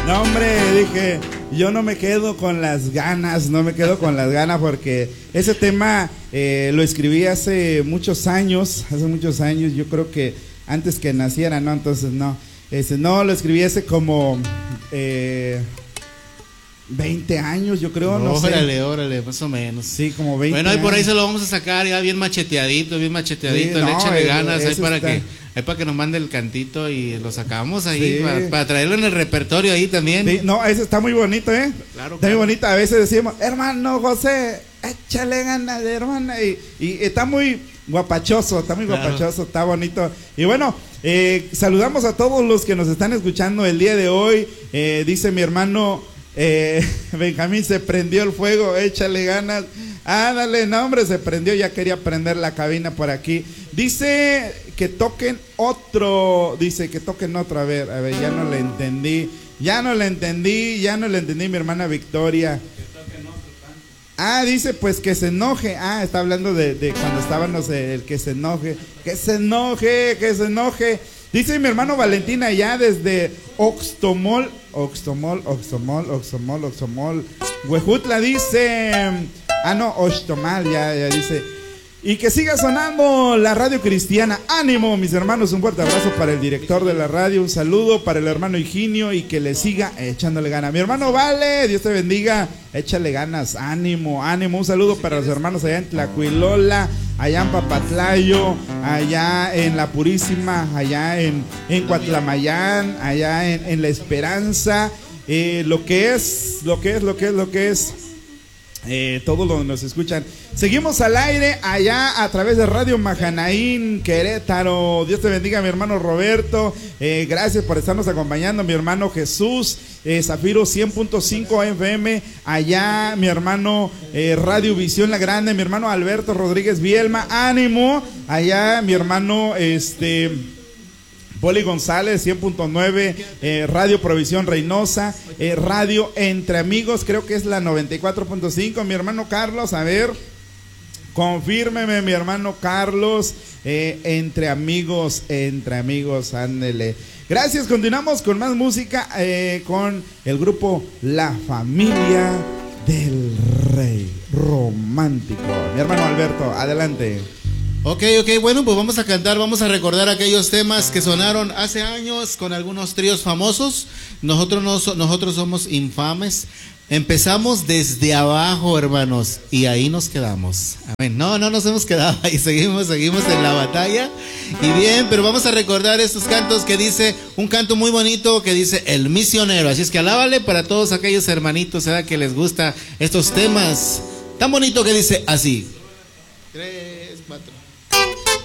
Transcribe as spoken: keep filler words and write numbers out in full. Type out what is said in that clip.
No, hombre, dije, yo no me quedo con las ganas, no me quedo con las ganas porque ese tema eh, lo escribí hace muchos años, hace muchos años, yo creo que antes que naciera, ¿no? Entonces, no, ese, no, lo escribí hace como eh, veinte años, yo creo, no sé. Órale, órale, más o menos. Sí, como veinte Bueno, y por ahí años. se lo vamos a sacar ya bien macheteadito, bien macheteadito, Sí, le no, échale eh, ganas ahí eso para está. que, ahí para que nos mande el cantito y lo sacamos ahí, Sí. para, para traerlo en el repertorio ahí también. Sí, no, eso está muy bonito, ¿eh? Claro, Está claro. muy bonito. A veces decimos, hermano José, échale ganas, hermana. Y, y está muy guapachoso, está muy Claro. guapachoso, está bonito. Y bueno, eh, saludamos a todos los que nos están escuchando el día de hoy. Eh, dice mi hermano eh, Benjamín, se prendió el fuego, échale ganas. Ándale, no, hombre, se prendió, ya quería prender la cabina por aquí. Dice que toquen otro, dice que toquen otro, a ver, a ver, ya no le entendí, ya no le entendí, ya no le entendí, mi hermana Victoria. Ah, dice pues que se enoje, ah, está hablando de, de cuando estábamos, eh, el que se enoje, que se enoje, que se enoje. Dice mi hermano Valentín allá desde Oxtomol, Oxtomol, Oxtomol, Oxtomol, Oxtomol, Huejutla, dice, ah no, Oxtomal, ya, ya dice, y que siga sonando la radio cristiana. Ánimo, mis hermanos, un fuerte abrazo para el director de la radio, un saludo para el hermano Higinio y que le siga echándole ganas. Mi hermano Vale, Dios te bendiga, échale ganas, ánimo, ánimo, un saludo para los hermanos allá en Tlacuilola, allá en Papatlayo, allá en La Purísima, allá en, en Cuatlamayán, allá en, en La Esperanza, eh, lo que es, lo que es, lo que es, lo que es. Eh, todos los que nos escuchan. Seguimos al aire allá a través de Radio Majanaín, Querétaro. Dios te bendiga, mi hermano Roberto. Eh, gracias por estarnos acompañando, mi hermano Jesús. Eh, Zafiro cien punto cinco F M. Allá, mi hermano eh, Radio Visión La Grande, mi hermano Alberto Rodríguez Bielma. Ánimo. Allá, mi hermano este Poli González, cien punto nueve, eh, Radio Provisión Reynosa, eh, Radio Entre Amigos, creo que es la noventa y cuatro punto cinco. Mi hermano Carlos, a ver, confírmeme, mi hermano Carlos, eh, Entre Amigos, Entre Amigos, ándele. Gracias, continuamos con más música, eh, con el grupo La Familia del Rey Romántico. Mi hermano Alberto, adelante. Ok, ok, bueno, pues vamos a cantar, vamos a recordar aquellos temas que sonaron hace años con algunos tríos famosos. Nosotros, no, nosotros somos infames. Empezamos desde abajo, hermanos, y ahí nos quedamos. Amén. No, no nos hemos quedado ahí, seguimos, seguimos en la batalla. Y bien, pero vamos a recordar estos cantos que dice, un canto muy bonito que dice El Misionero. Así es que alábale para todos aquellos hermanitos, ¿verdad?, que les gusta estos temas tan bonito que dice así. Tres, cuatro.